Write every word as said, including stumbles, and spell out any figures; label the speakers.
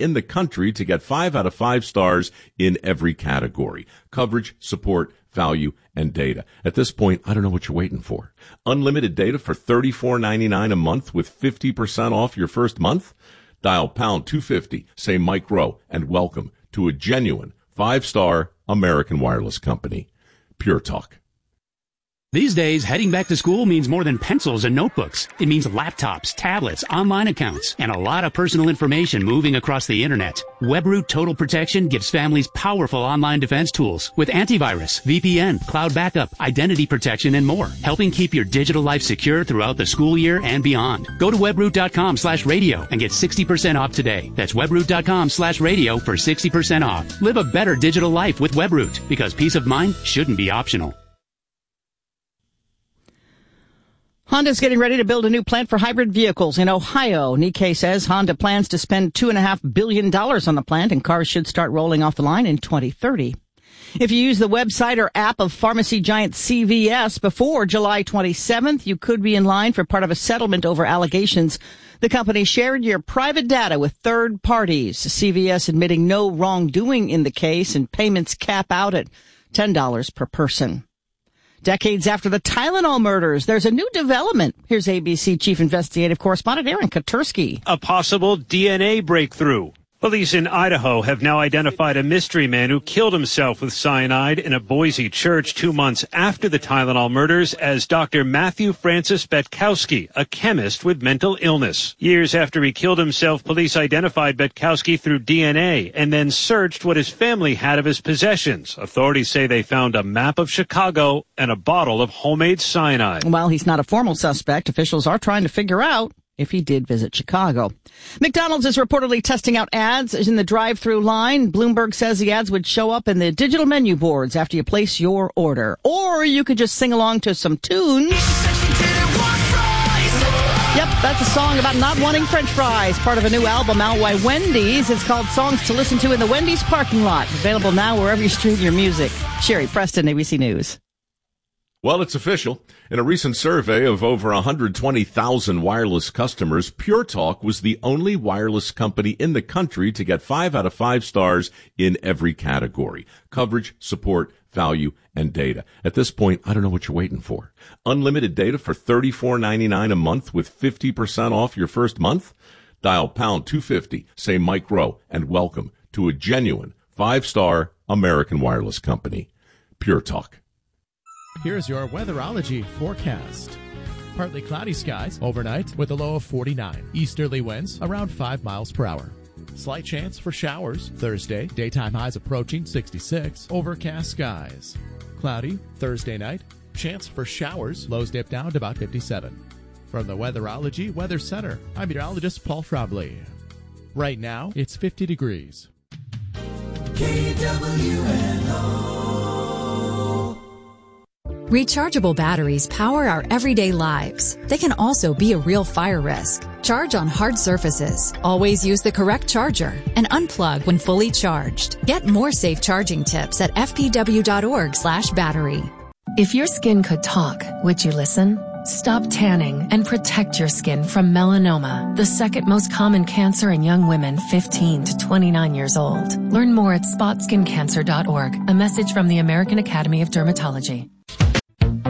Speaker 1: in the country to get five out of five stars in every category: coverage, support, value, and data. At this point, I don't know what you're waiting for. Unlimited data for thirty-four ninety-nine a month with fifty percent off your first month? Dial pound two fifty, say Mike Rowe, and welcome to a genuine five-star American wireless company. Pure Talk.
Speaker 2: These days, heading back to school means more than pencils and notebooks. It means laptops, tablets, online accounts, and a lot of personal information moving across the internet. WebRoot Total Protection gives families powerful online defense tools with antivirus, V P N, cloud backup, identity protection, and more, helping keep your digital life secure throughout the school year and beyond. Go to webroot.com slash radio and get sixty percent off today. That's webroot.com slash radio for sixty percent off. Live a better digital life with WebRoot, because peace of mind shouldn't be optional.
Speaker 3: Honda's getting ready to build a new plant for hybrid vehicles in Ohio. Nikkei says Honda plans to spend two point five billion dollars on the plant, and cars should start rolling off the line in twenty thirty. If you use the website or app of pharmacy giant C V S before July twenty-seventh, you could be in line for part of a settlement over allegations the company shared your private data with third parties. C V S admitting no wrongdoing in the case, and payments cap out at ten dollars per person. Decades after the Tylenol murders, there's a new development. Here's A B C Chief Investigative Correspondent Aaron Katursky.
Speaker 4: A possible D N A breakthrough. Police in Idaho have now identified a mystery man who killed himself with cyanide in a Boise church two months after the Tylenol murders as Doctor Matthew Francis Betkowski, a chemist with mental illness. Years after he killed himself, police identified Betkowski through D N A and then searched what his family had of his possessions. Authorities say they found a map of Chicago and a bottle of homemade cyanide.
Speaker 3: While he's not a formal suspect, officials are trying to figure out if he did visit Chicago. McDonald's is reportedly testing out ads in the drive-thru line. Bloomberg says the ads would show up in the digital menu boards after you place your order. Or you could just sing along to some tunes. Yep, that's a song about not wanting French fries, part of a new album out by Wendy's. It's called Songs to Listen to in the Wendy's Parking Lot. Available now wherever you stream your music. Sherry Preston, A B C News.
Speaker 1: Well, it's official. In a recent survey of over one hundred twenty thousand wireless customers, Pure Talk was the only wireless company in the country to get five out of five stars in every category: coverage, support, value, and data. At this point, I don't know what you're waiting for. Unlimited data for thirty-four ninety-nine a month with fifty percent off your first month? Dial pound two fifty, say Mike Rowe, and welcome to a genuine five-star American wireless company. Pure Talk.
Speaker 5: Here's your weatherology forecast. Partly cloudy skies overnight with a low of forty-nine. Easterly winds around five miles per hour. Slight chance for showers Thursday. Daytime highs approaching sixty-six. Overcast skies. Cloudy Thursday night. Chance for showers. Lows dip down to about fifty-seven. From the Weatherology Weather Center, I'm meteorologist Paul Schrabley. Right now, it's fifty degrees.
Speaker 6: K W N O.
Speaker 7: Rechargeable batteries power our everyday lives. They can also be a real fire risk. Charge on hard surfaces. Always use the correct charger and unplug when fully charged. Get more safe charging tips at f p w dot org slash battery.
Speaker 8: If your skin could talk, would you listen? Stop tanning and protect your skin from melanoma, the second most common cancer in young women fifteen to twenty-nine years old. Learn more at spot skin cancer dot org. A message from the American Academy of Dermatology.